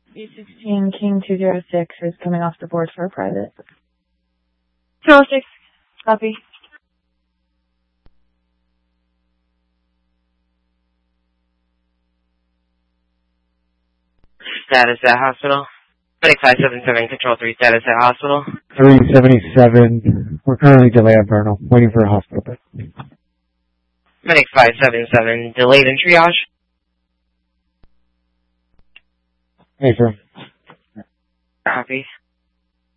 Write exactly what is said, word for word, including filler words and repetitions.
B sixteen King two zero six is coming off the board for a private. two oh six, copy. Status at hospital. Medic five seven seven, control three, status at hospital. three seventy-seven, we're currently delayed on Vernal, waiting for a hospital bed. Medic five seven seven, delayed in triage. Hey, sir. Copy.